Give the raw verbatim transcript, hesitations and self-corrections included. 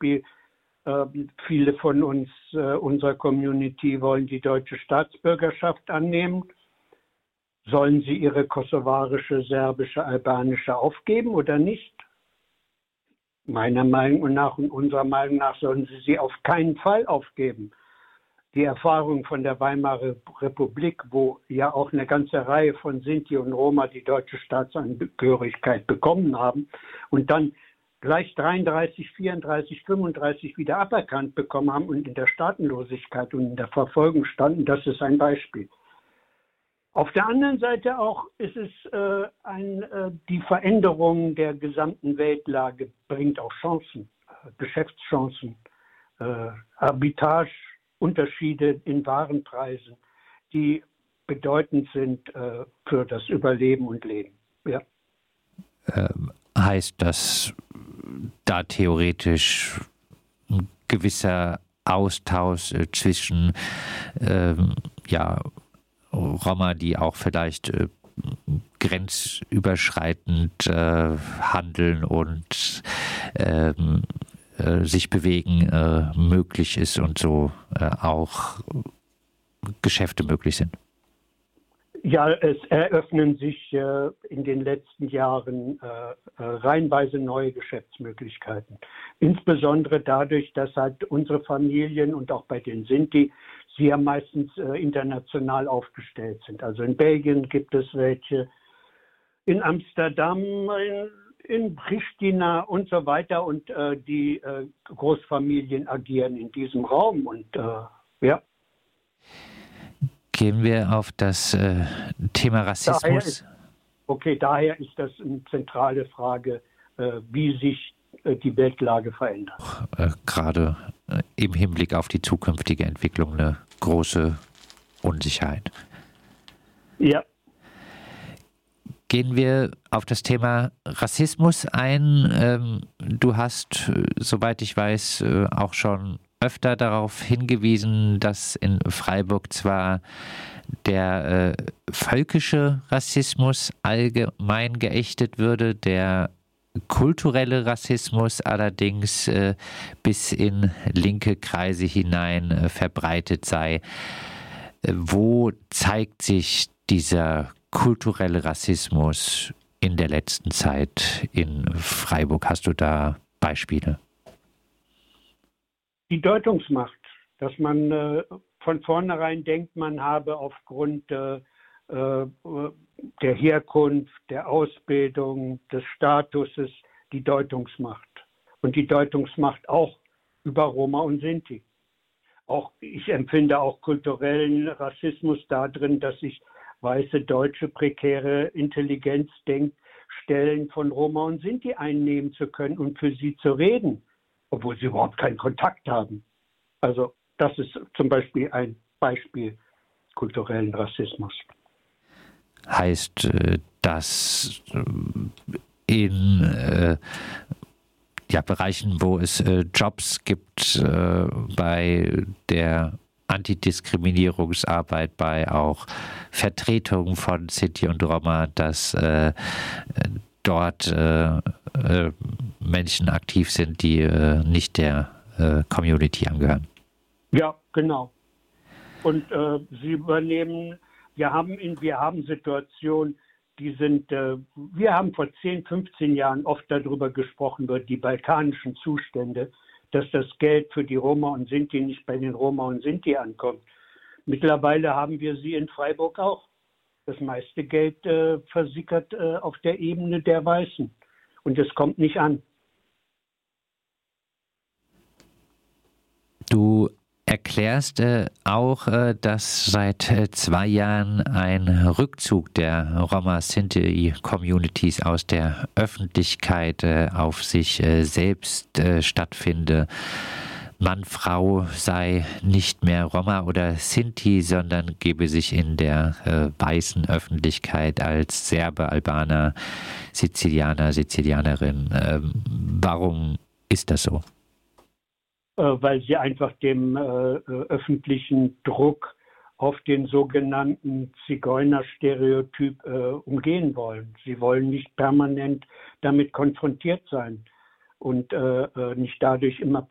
Beispiel, äh, viele von uns, äh, unserer Community, wollen die deutsche Staatsbürgerschaft annehmen. Sollen sie ihre kosovarische, serbische, albanische aufgeben oder nicht? Meiner Meinung nach und unserer Meinung nach sollen sie sie auf keinen Fall aufgeben. Die Erfahrung von der Weimarer Republik, wo ja auch eine ganze Reihe von Sinti und Roma die deutsche Staatsangehörigkeit bekommen haben und dann gleich dreiunddreißig, vierunddreißig, fünfunddreißig wieder aberkannt bekommen haben und in der Staatenlosigkeit und in der Verfolgung standen, das ist ein Beispiel. Auf der anderen Seite auch ist es äh, ein, äh, die Veränderung der gesamten Weltlage bringt auch Chancen, äh, Geschäftschancen, äh, Arbitrage-Unterschiede in Warenpreisen, die bedeutend sind äh, für das Überleben und Leben. Ja. Ähm, heißt das da theoretisch ein gewisser Austausch äh, zwischen ähm, ja, Roma, die auch vielleicht äh, grenzüberschreitend äh, handeln und ähm, äh, sich bewegen, äh, möglich ist und so äh, auch Geschäfte möglich sind? Ja, es eröffnen sich äh, in den letzten Jahren äh, äh, reihenweise neue Geschäftsmöglichkeiten. Insbesondere dadurch, dass halt unsere Familien und auch bei den Sinti sie ja meistens äh, international aufgestellt sind. Also in Belgien gibt es welche, in Amsterdam, in, in Pristina und so weiter. Und äh, die äh, Großfamilien agieren in diesem Raum. Und äh, ja. Gehen wir auf das äh, Thema Rassismus. Daher ist, okay, daher ist das eine zentrale Frage, äh, wie sich äh, die Weltlage verändert. Äh, gerade äh, im Hinblick auf die zukünftige Entwicklung eine große Unsicherheit. Ja. Gehen wir auf das Thema Rassismus ein. Ähm, du hast, äh, soweit ich weiß, äh, auch schon öfter darauf hingewiesen, dass in Freiburg zwar der äh, völkische Rassismus allgemein geächtet würde, der kulturelle Rassismus allerdings äh, bis in linke Kreise hinein äh, verbreitet sei. Äh, wo zeigt sich dieser kulturelle Rassismus in der letzten Zeit in Freiburg? Hast du da Beispiele? Die Deutungsmacht, dass man äh, von vornherein denkt, man habe aufgrund äh, äh, der Herkunft, der Ausbildung, des Statuses die Deutungsmacht. Und die Deutungsmacht auch über Roma und Sinti. Auch, ich empfinde auch kulturellen Rassismus darin, dass sich weiße Deutsche prekäre Intelligenz denkt, Stellen von Roma und Sinti einnehmen zu können und für sie zu reden, obwohl sie überhaupt keinen Kontakt haben. Also das ist zum Beispiel ein Beispiel kulturellen Rassismus. Heißt das in äh, ja, Bereichen, wo es äh, Jobs gibt, äh, bei der Antidiskriminierungsarbeit, bei auch Vertretungen von Sinti und Roma, dass äh, dort äh, äh, Menschen aktiv sind, die äh, nicht der äh, Community angehören. Ja, genau. Und äh, sie übernehmen, wir haben, in, wir haben Situationen, die sind, äh, wir haben vor zehn, fünfzehn Jahren oft darüber gesprochen, über die balkanischen Zustände, dass das Geld für die Roma und Sinti nicht bei den Roma und Sinti ankommt. Mittlerweile haben wir sie in Freiburg auch. Das meiste Geld äh, versickert äh, auf der Ebene der Weißen. Und es kommt nicht an. Du erklärst äh, auch, äh, dass seit äh, zwei Jahren ein Rückzug der Roma-Sinti-Communities aus der Öffentlichkeit äh, auf sich äh, selbst äh, stattfinde. Mann, Frau sei nicht mehr Roma oder Sinti, sondern gebe sich in der äh, weißen Öffentlichkeit als Serbe, Albaner, Sizilianer, Sizilianerin. Ähm, warum ist das so? Weil sie einfach dem äh, öffentlichen Druck auf den sogenannten Zigeunerstereotyp äh, umgehen wollen. Sie wollen nicht permanent damit konfrontiert sein und äh, nicht dadurch immer